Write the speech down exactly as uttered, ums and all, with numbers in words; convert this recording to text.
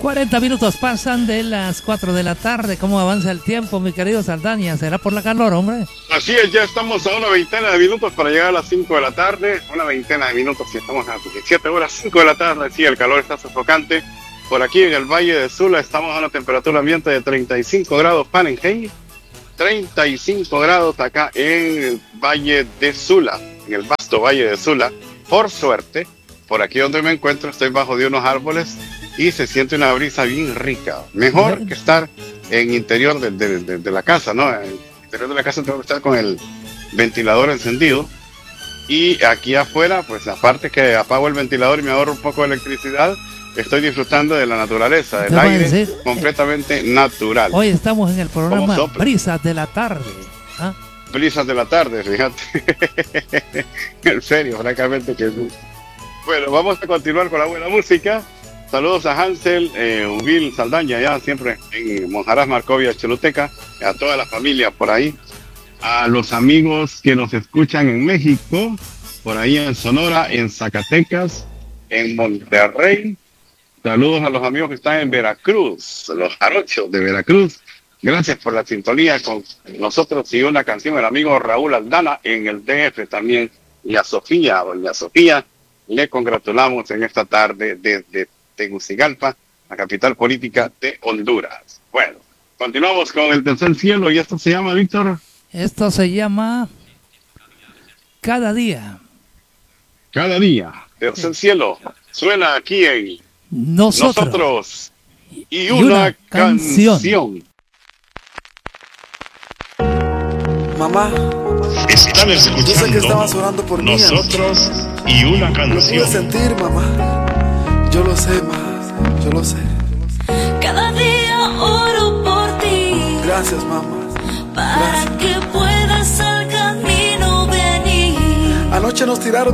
cuarenta minutos pasan de las cuatro de la tarde. ¿Cómo avanza el tiempo, mi querido Saldaña? ¿Será por la calor, hombre? Así es, ya estamos a una veintena de minutos para llegar a las cinco de la tarde. Una veintena de minutos y estamos a diecisiete horas, cinco de la tarde. Sí, el calor está sofocante. Por aquí en el Valle de Sula estamos a una temperatura ambiente de treinta y cinco grados Fahrenheit. treinta y cinco grados acá en el Valle de Sula, en el vasto Valle de Sula. Por suerte, por aquí donde me encuentro estoy bajo de unos árboles y se siente una brisa bien rica. Mejor que estar en interior de, de, de, de la casa, ¿no? En el interior de la casa tengo que estar con el ventilador encendido. Y aquí afuera, pues aparte que apago el ventilador y me ahorro un poco de electricidad, estoy disfrutando de la naturaleza, del aire decir, completamente natural. Hoy estamos en el programa Brisas de la Tarde. ¿Ah? Brisas de la Tarde, fíjate. En serio, francamente que sí. Bueno, vamos a continuar con la buena música. Saludos a Hansel, eh, Ubil, Saldaña, ya siempre en Monjarás, Marcovia, Choluteca, a toda la familia por ahí. A los amigos que nos escuchan en México, por ahí en Sonora, en Zacatecas, en Monterrey. Saludos a los amigos que están en Veracruz, los jarochos de Veracruz. Gracias por la sintonía con nosotros y una canción, el amigo Raúl Aldana en el D F también. Y a Sofía, doña Sofía, le congratulamos en esta tarde desde Tegucigalpa, la capital política de Honduras. Bueno, continuamos con el tercer cielo y esto se llama, Víctor. Esto se llama Cada Día. Cada día, tercer cielo, suena aquí en Nosotros, Nosotros y, y una, una canción. canción. Mamá, están escuchando. yo sé que estabas orando por mí. Nosotros y una canción. Lo pude sentir, mamá. Yo lo sé, mamá. Yo lo sé. Cada día oro por ti. Gracias, mamá. Para Gracias. que puedas al camino venir. Anoche nos tiraron